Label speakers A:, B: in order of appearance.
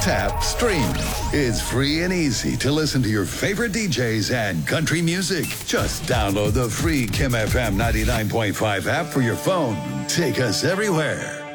A: tap, stream. It's free and easy to listen to your favorite DJs and country music. Just download the free Kim FM 99.5 app for your phone. Take us everywhere.